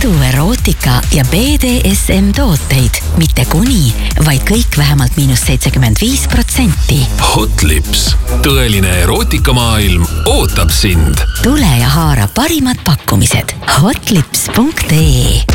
erotika ja BDSM tooteid. Mitte kuni, vaid kõik vähemalt -75%. Hot Lips. Tõeline erootikamaailm ootab sind. Tule ja haara parimad pakkumised. hotlips.ee